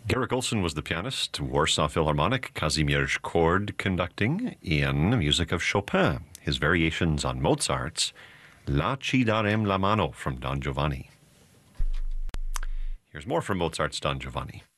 Garrick Olson was the pianist, Warsaw Philharmonic, Kazimierz Kord conducting in music of Chopin, his variations on Mozart's La ci darem la mano from Don Giovanni. Here's more from Mozart's Don Giovanni.